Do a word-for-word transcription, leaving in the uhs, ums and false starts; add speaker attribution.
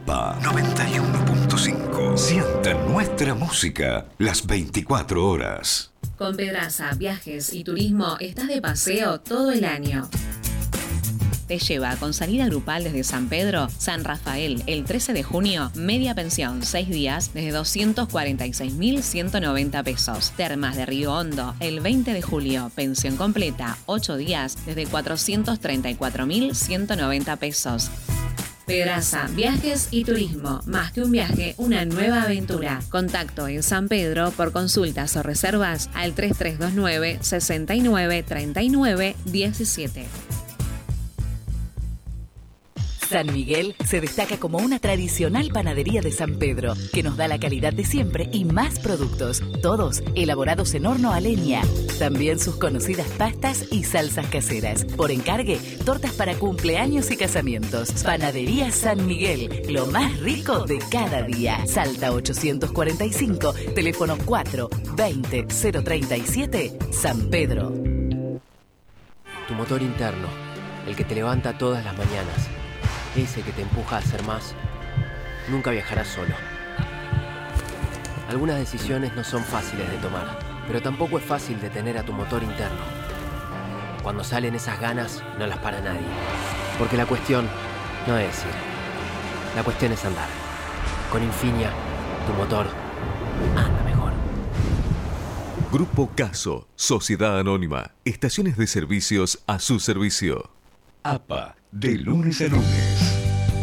Speaker 1: APA noventa y uno punto cinco. Siente nuestra música las veinticuatro horas.
Speaker 2: Con Pedraza Viajes y Turismo estás de paseo todo el año. Te lleva con salida grupal desde San Pedro, San Rafael, el trece de junio, media pensión, seis días, desde doscientos cuarenta y seis mil ciento noventa pesos. Termas de Río Hondo, el veinte de julio, pensión completa, ocho días, desde cuatrocientos treinta y cuatro mil ciento noventa pesos. Pedraza Viajes y Turismo, más que un viaje, una nueva aventura. Contacto en San Pedro por consultas o reservas al tres tres dos nueve, seis nueve, tres nueve uno siete.
Speaker 3: San Miguel se destaca como una tradicional panadería de San Pedro, que nos da la calidad de siempre y más productos, todos elaborados en horno a leña. También sus conocidas pastas y salsas caseras. Por encargue, tortas para cumpleaños y casamientos. Panadería San Miguel, lo más rico de cada día. Salta ochocientos cuarenta y cinco, teléfono cuatro veinte cero treinta y siete, San Pedro.
Speaker 4: Tu motor interno, el que te levanta todas las mañanas. Ese que te empuja a hacer más, nunca viajarás solo. Algunas decisiones no son fáciles de tomar, pero tampoco es fácil detener a tu motor interno. Cuando salen esas ganas, no las para nadie. Porque la cuestión no es ir, la cuestión es andar. Con Infinia, tu motor anda mejor.
Speaker 5: Grupo Caso, Sociedad Anónima, estaciones de servicios a su servicio.
Speaker 1: APA, de lunes a lunes.